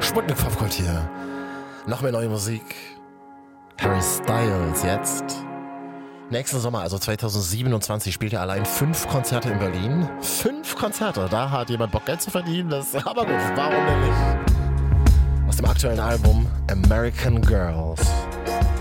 Sputnik Popkultur. Noch mehr neue Musik. Harry Styles jetzt. Nächsten Sommer, also 2027, spielt er allein 5 Konzerte in Berlin. 5 Konzerte, da hat jemand Bock, Geld zu verdienen. Aber gut, warum denn nicht? Aus dem aktuellen Album American Girls.